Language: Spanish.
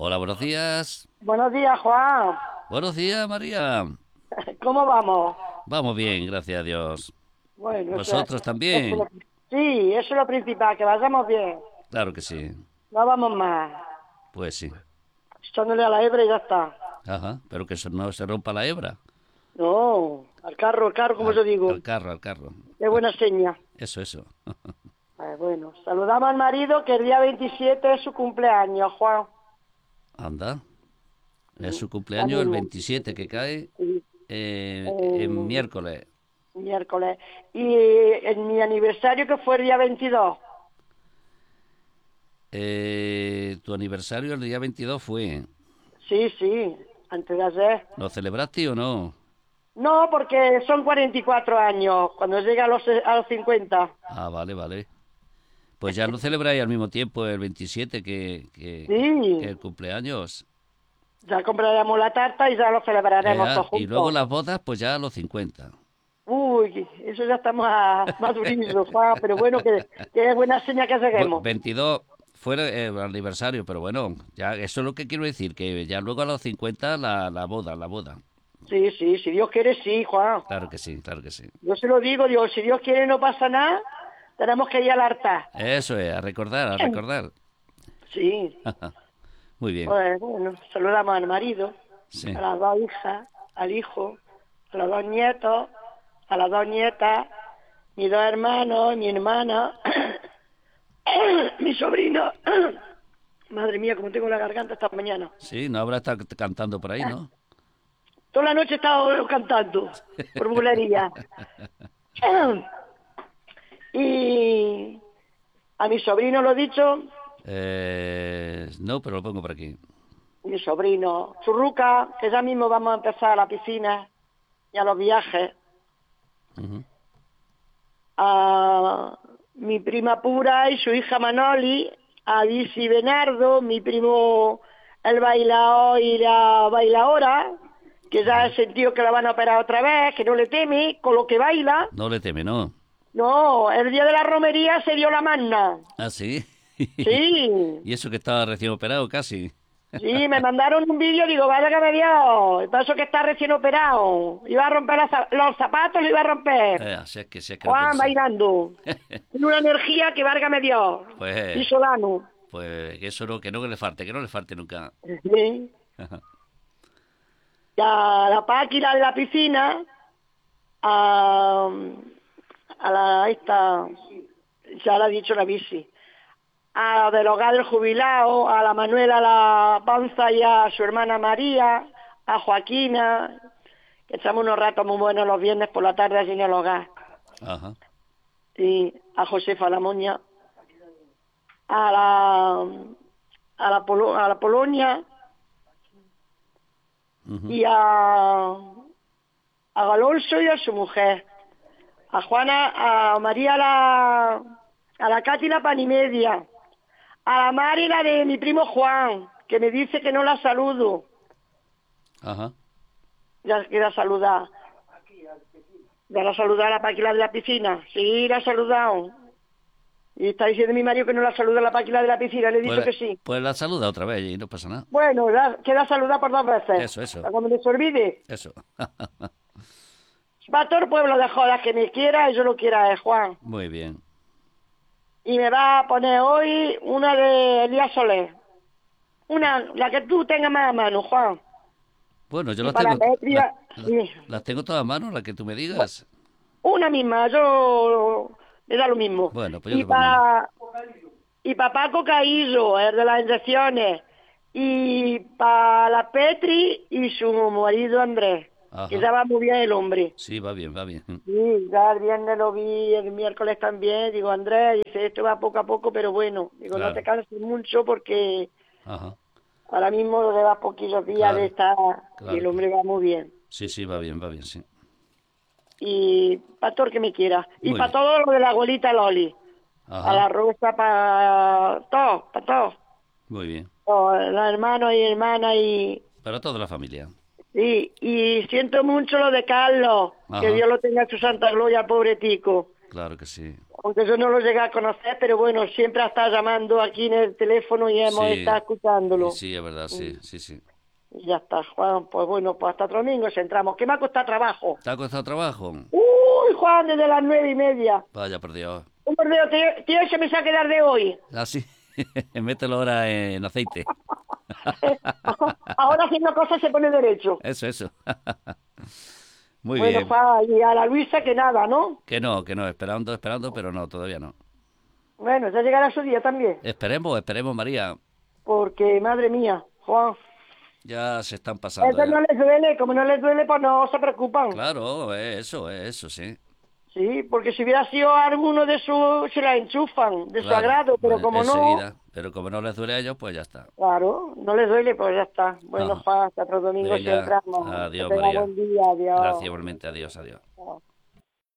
Hola, buenos días. Buenos días, Juan. Buenos días, María. ¿Cómo vamos? Vamos bien, gracias a Dios. Bueno, ¿Vosotros eso también? sí, eso es lo principal, que vayamos bien. Claro que sí. No vamos más. Pues sí. Echándole a la hebra y ya está. Ajá, pero que no se rompa la hebra. No, al carro, como yo digo. Al carro, al carro. Qué buena seña. Eso. Bueno, saludamos al marido que el día 27 es su cumpleaños, Juan. Anda. Es su cumpleaños el Ánimo. 27 que cae Sí, en eh, miércoles. miércoles. Y en mi aniversario que fue el día 22. Tu aniversario el día 22 fue. Sí, sí, antes de ayer. ¿Lo celebraste o no? No, porque son 44 años, cuando llega a los 50. Ah, vale, vale. Pues ya lo celebráis al mismo tiempo el 27 que Sí, el cumpleaños. ya compraremos la tarta y ya lo celebraremos todos Y luego juntos. las bodas, pues ya a los 50. Uy, eso ya está más durillo, Juan, pero bueno, que es buena señal que lleguemos. 22 fue el aniversario, pero bueno, ya eso es lo que quiero decir, que ya luego a los 50 la boda, la boda. Sí, sí, si Dios quiere, sí, Juan. Claro que sí, claro que sí. Yo se lo digo, Dios, si Dios quiere no pasa nada, tenemos que ir al altar. Eso es, a recordar, a recordar. Sí, Muy bien, pues bueno, saludamos al marido, sí. a las dos hijas, al hijo, a los dos nietos, a las dos nietas, mis dos hermanos, mi hermana, mi sobrino. Madre mía, como tengo la garganta esta mañana. Sí, no habrá estado cantando por ahí, ¿no? Toda la noche he estado cantando, por bulería. Y a mi sobrino lo he dicho, No, pero lo pongo por aquí. mi sobrino Churruca, que ya mismo vamos a empezar a la piscina y a los viajes. Ujú. A mi prima Pura y su hija Manoli, a Disi Benardo, mi primo el bailador y la bailadora, que ya he sentido que la van a operar otra vez, que no le teme, con lo que baila. No le teme, ¿no? No, el día de la romería se dio la magna. Ah, sí. Sí, Y eso que estaba recién operado casi. sí, me mandaron un vídeo, digo, vaya que me dio, el paso que está recién operado. Iba a romper los zapatos, lo iba a romper. Si es que no puede Juan ser. bailando. Tiene una energía que Vargas me dio. Y Pues, Solano. pues que eso no, que no le falte, que no le falte nunca. Sí. Y a la Páquila de la piscina, a, a la esta, ya la ha dicho la bici, a del hogar del jubilado, a la Manuela la Panza y a su hermana María, a Joaquina, que echamos unos ratos muy buenos los viernes por la tarde allí en el hogar, Ajá. y a Josefa la Moña, a la a la Polonia Ujú. y a Alonso y a su mujer, a Juana, a María a la Katy la Panimedia, a la Mari la de mi primo Juan, que me dice que no la saludo, Ajá. ya queda saludar, ya la saludar a la Paquila de la piscina, sí, la ha saludado, y está diciendo mi marido que no la saluda a la Paquila de la piscina, le he dicho Pues, que sí. pues la saluda otra vez y no pasa nada. Bueno, ya queda saludar por dos veces, Eso. para cuando me se olvide. Eso. Va todo el pueblo de jodas que me quiera y yo lo quiera, Juan. Muy bien. Y me va a poner hoy una de Elías Soler. Una, la que tú tengas más a mano, Juan. Bueno, yo Y para las, Petria, las, sí. las tengo todas a mano, las que tú me digas. Una misma, yo me da lo mismo. Bueno, pues yo Y te pongo una. para Paco Caillo, el de las inyecciones. Y para la Petri y su marido Andrés, que Ajá. ya va muy bien el hombre. Sí, va bien, va bien. Sí, ya el viernes lo vi, el miércoles también. Digo, Andrés, dice, esto va poco a poco, pero bueno. Digo, no te Claro. canses mucho porque Ajá. ahora mismo lo llevas poquillos días de Claro, estar y claro, el claro. hombre va muy bien. Sí, va bien, sí. Y para todo el que me quiera. Y Muy para bien. todo lo de la abuelita Loli. A Ajá. la Rosa, para todo, para todo. Muy bien. Los hermanos y hermanas y... Para toda la familia. Sí, y siento mucho lo de Carlos, que Ajá. Dios lo tenga en su santa gloria, pobre tico. claro que sí. Aunque yo no lo llegué a conocer, pero bueno, siempre ha estado llamando aquí en el teléfono y hemos Sí, estado y escuchándolo. sí, es verdad, Mm, sí, sí, sí. Y ya está, Juan. Pues bueno, pues hasta otro domingo si entramos. ¿Qué me ha costado trabajo? ¿Te ha costado trabajo? Uy, Juan, desde las 9:30. Vaya, por Dios. Un bordeo, tío, ese me se va a quedar de hoy. Así, mételo ahora en aceite. Ahora haciendo cosas se pone derecho. Eso, eso. Muy Bueno, bien. Juan, y a la Luisa que nada, ¿no? Que no, esperando, esperando, pero no, todavía no. Bueno, ya llegará su día también. Esperemos, esperemos, María. Porque, madre mía, Juan, Ya se están pasando eso ya. no les duele, como no les duele, pues no se preocupan. Claro, eso, sí. Sí, porque si hubiera sido alguno de su, se la enchufan, de su Claro, agrado, pero pues como no, enseguida. Pero como no les duele a ellos, pues ya está. claro, no les duele, pues ya está. Bueno, Ajá. Juan, hasta otro domingo si Venga, entramos. Que adiós, tenga María. buen día, Gracias adiós. igualmente, adiós, adiós.